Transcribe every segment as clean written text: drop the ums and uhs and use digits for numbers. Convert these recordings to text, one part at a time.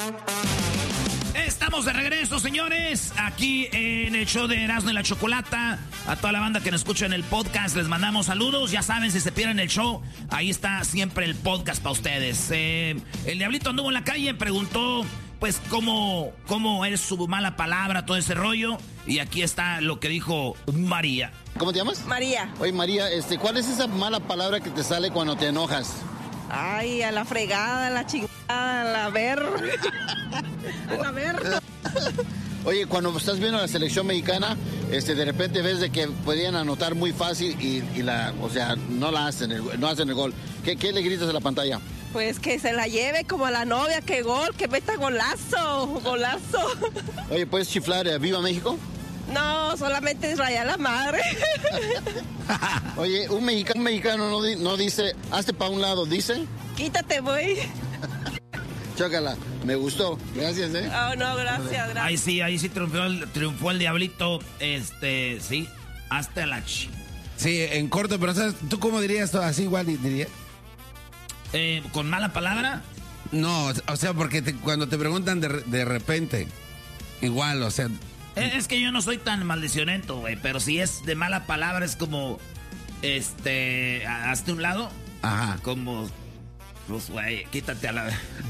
Estamos de regreso, señores, aquí en el show de Erasmo y la Chocolata. A toda la banda que nos escucha en el podcast les mandamos saludos. Ya saben, si se pierden el show, ahí está siempre el podcast para ustedes. El Diablito anduvo en la calle, preguntó pues cómo es su mala palabra, todo ese rollo. Y aquí está lo que dijo María. ¿Cómo te llamas? María. Oye, María, ¿cuál es esa mala palabra que te sale cuando te enojas? Ay, a la fregada, a la chingada, a la ver. A la ver. Oye, cuando estás viendo la selección mexicana, de repente ves de que podían anotar muy fácil y no hacen el gol. ¿Qué le gritas a la pantalla? Pues que se la lleve como a la novia, que gol, que meta golazo, golazo. Oye, ¿puedes chiflar Viva México? No, solamente es rayar la madre. Oye, un mexicano no dice, hazte para un lado, dice. Quítate, güey. Chócala, me gustó, gracias, Oh, no, gracias. Ahí sí triunfó el Diablito, sí, hasta la Sí, en corto, pero ¿sabes? ¿Tú cómo dirías esto? ¿Así igual dirías? ¿Con mala palabra? No, o sea, porque cuando te preguntan de repente, igual, o sea... Es que yo no soy tan maldicionento, güey, pero si es de mala palabra es como, hazte un lado. Ajá. Como, pues, güey, quítate a la...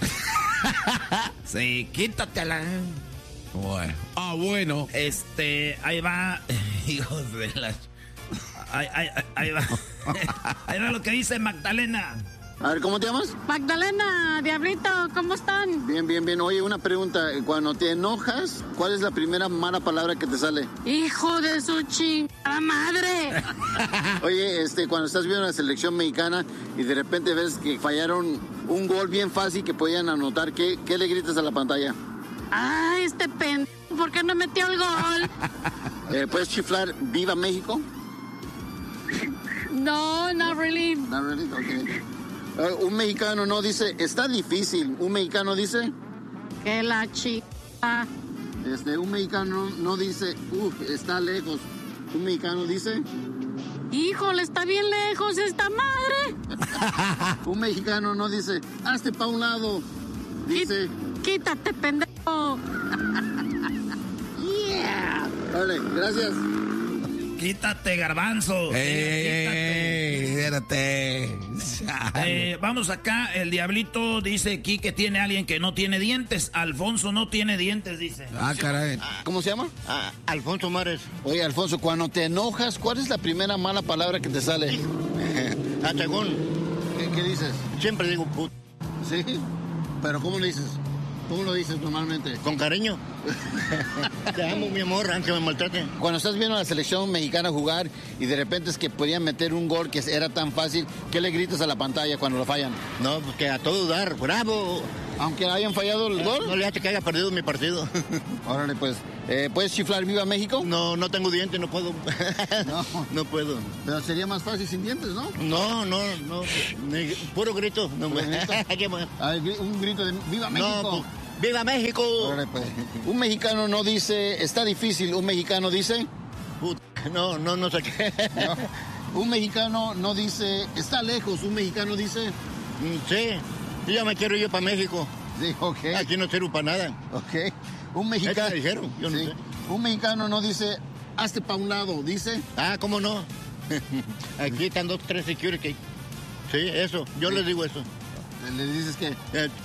Sí, quítate a la... Bueno. Ah, bueno. Ahí va, hijos de la... Ahí va. Ahí va lo que dice Magdalena. A ver, ¿cómo te llamas? Magdalena, Diablito, ¿cómo están? Bien, bien, bien. Oye, una pregunta. Cuando te enojas, ¿cuál es la primera mala palabra que te sale? ¡Hijo de su chingada madre! Oye, cuando estás viendo la selección mexicana y de repente ves que fallaron un gol bien fácil que podían anotar, ¿qué le gritas a la pantalla? ¡Ay, este pendejo! ¿Por qué no metió el gol? ¿Puedes chiflar Viva México? No, not really. Not really, okay. Un mexicano no dice, está difícil. Un mexicano dice... Que la chica. Un mexicano no dice, está lejos. Un mexicano dice... Híjole, está bien lejos esta madre. Un mexicano no dice, hazte pa' un lado. Dice... Quítate, pendejo. Yeah. Vale, gracias. Quítate, garbanzo. Espérate. Vamos acá, el Diablito dice aquí que tiene alguien que no tiene dientes. Alfonso no tiene dientes, dice. Ah, caray. ¿Cómo se llama? Alfonso Mares. Oye, Alfonso, cuando te enojas, ¿cuál es la primera mala palabra que te sale? Atagón. ¿Qué dices? Siempre digo put. ¿Sí? ¿Pero cómo lo dices? ¿Cómo lo dices normalmente? Con cariño. Te amo, mi amor, aunque me maltraten. Cuando estás viendo a la selección mexicana jugar y de repente es que podían meter un gol que era tan fácil, ¿qué le gritas a la pantalla cuando lo fallan? No, pues que a todo dar, bravo. Aunque hayan fallado el gol. No le hace que haya perdido mi partido. Órale, pues. ¿Puedes chiflar Viva México? No tengo dientes, no puedo. No puedo. Pero sería más fácil sin dientes, ¿no? No. Puro grito. No, un grito de Viva México. No, pues, ¡Viva México! Órale, pues. Un mexicano no dice, está difícil. Un mexicano dice... No sé qué. No. Un mexicano no dice, está lejos. Un mexicano dice... Sí, yo ya me quiero ir para México. Sí, ok. Aquí no sirvo para nada. Ok. Un mexicano... dijeron, yo no sé. Un mexicano no dice, hazte para un lado, dice... ¿Cómo no? Aquí están 2, 3 security. Sí, eso, yo les digo eso. ¿Le dices qué?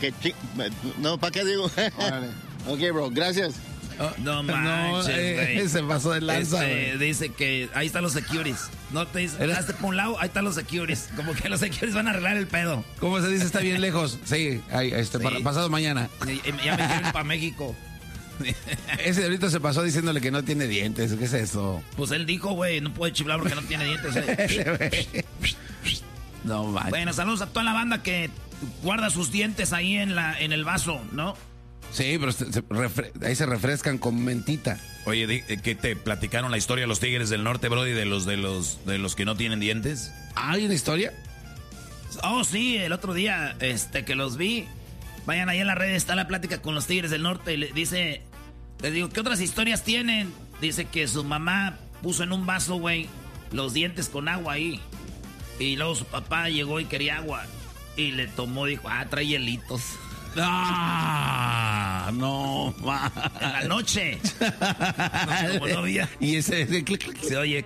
No, ¿para qué digo? Órale. Ok, bro, gracias. No manches, güey. Se pasó de lanza, dice que ahí están los securities. No te dice, hazte por un lado, ahí están los securities. Como que los securities van a arreglar el pedo. ¿Cómo se dice? Está bien lejos. Sí, pasado mañana. Ya me quiero ir para México. Ese ahorita se pasó diciéndole que no tiene dientes. ¿Qué es eso? Pues él dijo, güey, no puede chiflar porque no tiene dientes. No manches. Bueno, saludos a toda la banda que guarda sus dientes ahí en el vaso, ¿no? Sí, pero ahí se refrescan con mentita. Oye, ¿qué te platicaron la historia de los Tigres del Norte, Brody, de los que no tienen dientes? ¿Hay una historia? Oh, sí, el otro día que los vi. Vayan ahí en la red, está la plática con los Tigres del Norte. Y les digo, ¿qué otras historias tienen? Dice que su mamá puso en un vaso, güey, los dientes con agua ahí. Y luego su papá llegó y quería agua. Y le tomó, dijo, trae hielitos. ¡Ah! no, en la noche. No, como no había. Y ese se oye.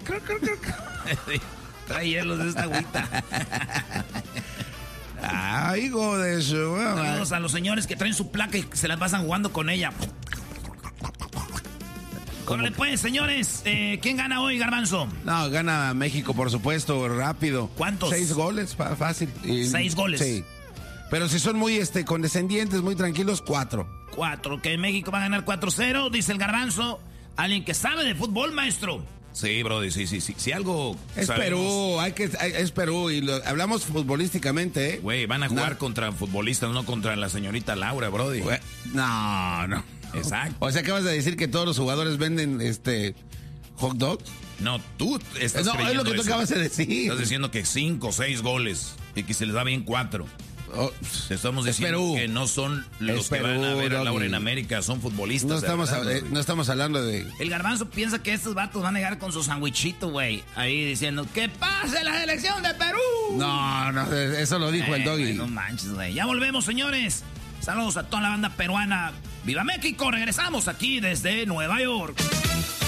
Trae hielos de esta agüita. Ay, hijo de su... Saludos a los señores que traen su placa y se las pasan jugando con ella. Córrele pues, señores. ¿Quién gana hoy, Garbanzo? No, gana México, por supuesto, rápido. ¿Cuántos? 6 goles, fácil. 6 goles. Sí. Pero si son muy condescendientes, muy tranquilos, 4. 4. Que México va a ganar 4-0, dice el Garbanzo. Alguien que sabe de fútbol, maestro. Sí, brody, sí. Si algo es sabemos, Perú, es Perú y hablamos futbolísticamente, ¿eh? Güey, van a jugar contra futbolistas, no contra la señorita Laura, brody. Güey, no. Exacto. O sea, acabas de decir que todos los jugadores venden hot dogs. No, tú estás creyendo es lo que tú eso. acabas de decir. Estás diciendo que 5 o 6 goles y que se les da bien 4. Te estamos diciendo que no son los que van a ver a Laura en América, son futbolistas. No estamos hablando de... El Garbanzo piensa que estos vatos van a llegar con su sandwichito, güey. Ahí diciendo, ¡que pase la selección de Perú! No, eso lo dijo el Doggy. No manches, güey. Ya volvemos, señores. Saludos a toda la banda peruana. ¡Viva México! Regresamos aquí desde Nueva York.